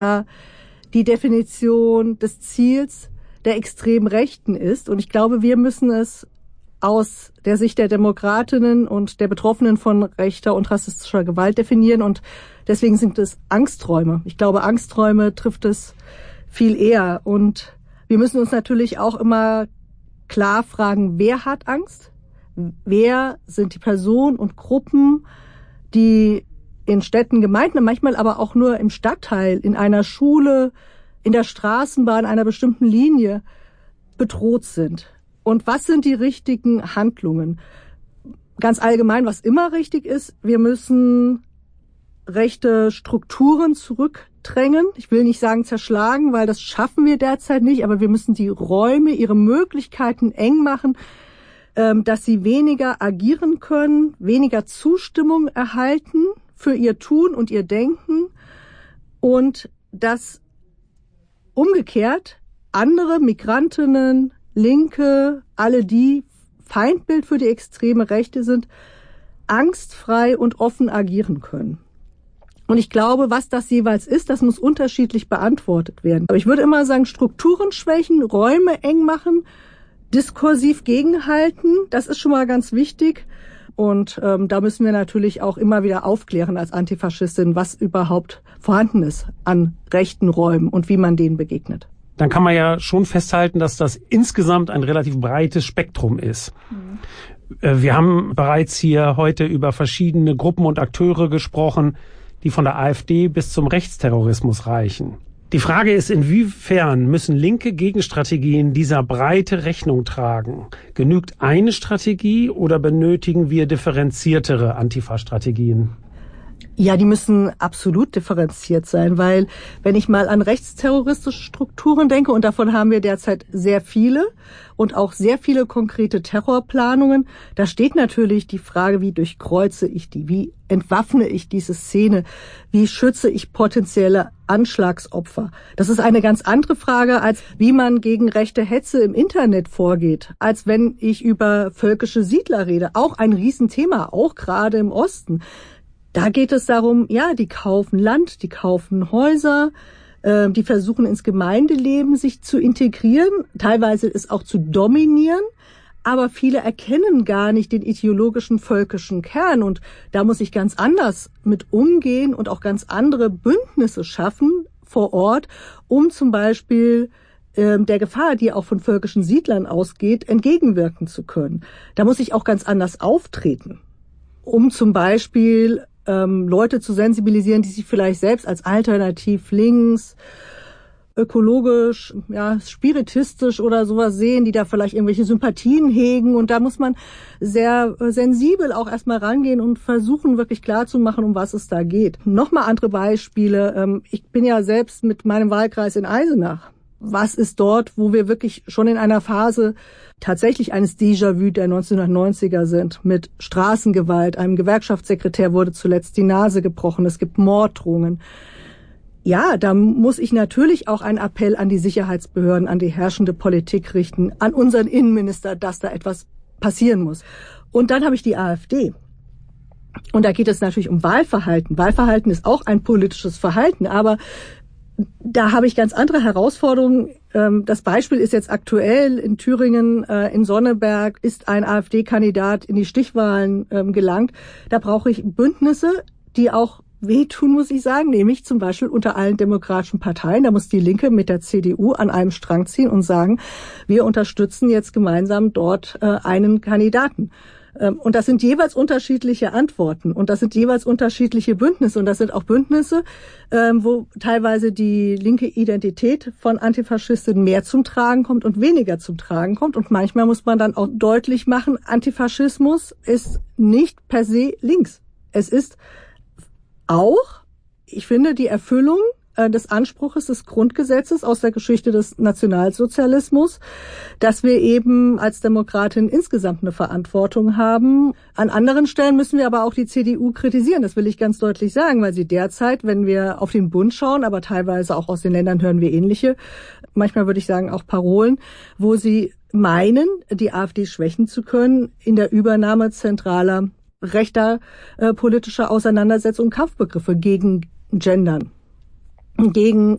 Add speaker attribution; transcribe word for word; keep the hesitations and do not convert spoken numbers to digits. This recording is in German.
Speaker 1: die Definition des Ziels der extremen Rechten ist. Und ich glaube, wir müssen es aus der Sicht der Demokratinnen und der Betroffenen von rechter und rassistischer Gewalt definieren. Und deswegen sind es Angsträume. Ich glaube, Angsträume trifft es viel eher. Und wir müssen uns natürlich auch immer klar fragen, wer hat Angst? Wer sind die Personen und Gruppen, die in Städten, Gemeinden, manchmal aber auch nur im Stadtteil, in einer Schule, in der Straßenbahn, einer bestimmten Linie bedroht sind? Und was sind die richtigen Handlungen? Ganz allgemein, was immer richtig ist, wir müssen rechte Strukturen zurückdrängen. Ich will nicht sagen zerschlagen, weil das schaffen wir derzeit nicht, aber wir müssen die Räume, ihre Möglichkeiten eng machen, dass sie weniger agieren können, weniger Zustimmung erhalten für ihr Tun und ihr Denken und dass umgekehrt andere Migrantinnen, Linke, alle die Feindbild für die extreme Rechte sind, angstfrei und offen agieren können. Und ich glaube, was das jeweils ist, das muss unterschiedlich beantwortet werden. Aber ich würde immer sagen, Strukturen schwächen, Räume eng machen, diskursiv gegenhalten, das ist schon mal ganz wichtig. Und ähm, da müssen wir natürlich auch immer wieder aufklären als Antifaschistin, was überhaupt vorhanden ist an rechten Räumen und wie man denen begegnet.
Speaker 2: Dann kann man ja schon festhalten, dass das insgesamt ein relativ breites Spektrum ist. Mhm. Wir haben bereits hier heute über verschiedene Gruppen und Akteure gesprochen, die von der AfD bis zum Rechtsterrorismus reichen. Die Frage ist, inwiefern müssen linke Gegenstrategien dieser Breite Rechnung tragen? Genügt eine Strategie oder benötigen wir differenziertere Antifa-Strategien?
Speaker 1: Ja, die müssen absolut differenziert sein, weil wenn ich mal an rechtsterroristische Strukturen denke, und davon haben wir derzeit sehr viele und auch sehr viele konkrete Terrorplanungen, da steht natürlich die Frage, wie durchkreuze ich die, wie entwaffne ich diese Szene, wie schütze ich potenzielle Anschlagsopfer. Das ist eine ganz andere Frage, als wie man gegen rechte Hetze im Internet vorgeht, als wenn ich über völkische Siedler rede. Auch ein Riesenthema, auch gerade im Osten. Da geht es darum, ja, die kaufen Land, die kaufen Häuser, äh, die versuchen ins Gemeindeleben sich zu integrieren, teilweise es auch zu dominieren, aber viele erkennen gar nicht den ideologischen völkischen Kern und da muss ich ganz anders mit umgehen und auch ganz andere Bündnisse schaffen vor Ort, um zum Beispiel äh, der Gefahr, die auch von völkischen Siedlern ausgeht, entgegenwirken zu können. Da muss ich auch ganz anders auftreten, um zum Beispiel Ähm, Leute zu sensibilisieren, die sich vielleicht selbst als alternativ links, ökologisch, ja, spiritistisch oder sowas sehen, die da vielleicht irgendwelche Sympathien hegen. Und da muss man sehr sensibel auch erstmal rangehen und versuchen, wirklich klarzumachen, um was es da geht. Nochmal andere Beispiele. Ähm, ich bin ja selbst mit meinem Wahlkreis in Eisenach. Was ist dort, wo wir wirklich schon in einer Phase tatsächlich eines Déjà-vu der neunzehnhundertneunziger sind, mit Straßengewalt, einem Gewerkschaftssekretär wurde zuletzt die Nase gebrochen, es gibt Morddrohungen. Ja, da muss ich natürlich auch einen Appell an die Sicherheitsbehörden, an die herrschende Politik richten, an unseren Innenminister, dass da etwas passieren muss. Und dann habe ich die AfD. Und da geht es natürlich um Wahlverhalten. Wahlverhalten ist auch ein politisches Verhalten, aber da habe ich ganz andere Herausforderungen. Das Beispiel ist jetzt aktuell in Thüringen, in Sonneberg ist ein AfD-Kandidat in die Stichwahlen gelangt. Da brauche ich Bündnisse, die auch wehtun, muss ich sagen, nämlich zum Beispiel unter allen demokratischen Parteien. Da muss die Linke mit der C D U an einem Strang ziehen und sagen, wir unterstützen jetzt gemeinsam dort einen Kandidaten. Und das sind jeweils unterschiedliche Antworten und das sind jeweils unterschiedliche Bündnisse und das sind auch Bündnisse, wo teilweise die linke Identität von Antifaschisten mehr zum Tragen kommt und weniger zum Tragen kommt. Und manchmal muss man dann auch deutlich machen, Antifaschismus ist nicht per se links. Es ist auch, ich finde, die Erfüllung des Anspruches des Grundgesetzes aus der Geschichte des Nationalsozialismus, dass wir eben als Demokratin insgesamt eine Verantwortung haben. An anderen Stellen müssen wir aber auch die C D U kritisieren, das will ich ganz deutlich sagen, weil sie derzeit, wenn wir auf den Bund schauen, aber teilweise auch aus den Ländern hören wir ähnliche, manchmal würde ich sagen auch Parolen, wo sie meinen, die AfD schwächen zu können in der Übernahme zentraler rechter äh, politischer Auseinandersetzungen und Kampfbegriffe gegen Gendern, gegen